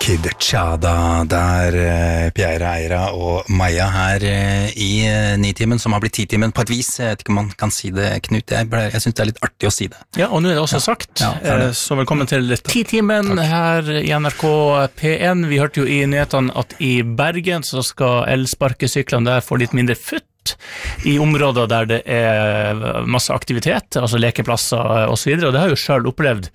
Kid Chada der, Pierre Eira og Maja her i Nitimen, som har blitt 10-timen på et vis. Jeg vet ikke om man kan si det, Knut. Jeg synes det litt artig å si det. Ja, og nå det også sagt. Så velkommen til 10-timen her i NRK P1. Vi hørte jo i nyhetene at i Bergen så skal elsparkesyklene der få litt mindre futt i områder der det masse aktivitet, altså lekeplasser og så videre, og det har jeg jo selv opplevd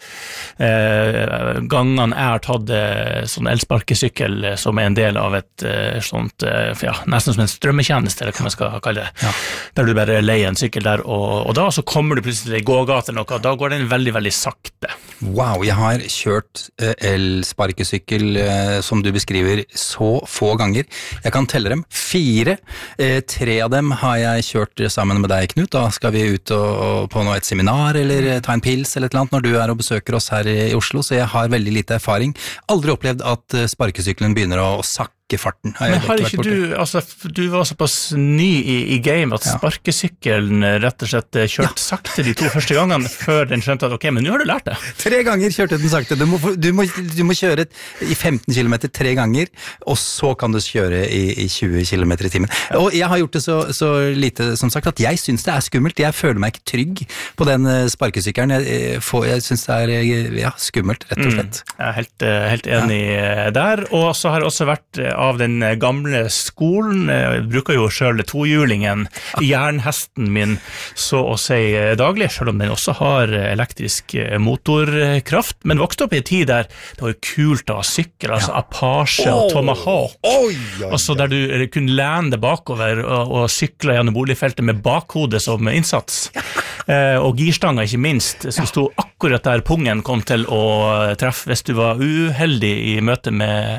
gangene jeg har tatt sånn elsparkesykkel som en del av et sånt, nesten som en strømmetjeneste, eller hva man skal kalle det, der du bare leier en sykkel der, og da så kommer du plutselig til gågater noe, og da går den veldig, veldig sakte. Wow, jeg har kjørt elsparkesykkel som du beskriver så få ganger. Jeg kan telle dem 4, 3 av dem har jeg kjørt sammen med deg, Knut. Da skal vi ut på et seminar eller ta en pils eller et eller annet når du og besøker oss her i Oslo, så jeg har veldig lite erfaring. Aldri opplevd at sparkesykkelen begynner å sakke farten. Men har ikke du, altså du var såpass ny i game at sparkesykkelen rett og slett kjørt sakte de 2 første gangene før den skjønte at ok, men nå har du lært det. 3 ganger kjørte den sakte. Du må kjøre i 15 kilometer 3 ganger, og så kan du kjøre i 20 kilometer i timen. Og jeg har gjort det så lite, som sagt, at jeg synes det skummelt. Jeg føler meg ikke trygg på den sparkesykkelen. Jeg synes det skummelt, rett og slett. Jeg helt enig der, og så har jeg også vært av den gamle skolen. Jeg bruker jo selv tohjulingen, jernhesten min, så å si daglig, selv om den også har elektrisk motorkraft, men vokste opp i en tid der det var jo kult å ha sykkel, altså Apache og Tomahawk, altså der du kunne lene deg bakover og sykle gjennom boligfeltet med bakhodet som innsats, og girstanga ikke minst, som sto akkurat der pungen kom til å treffe hvis du var uheldig i møte med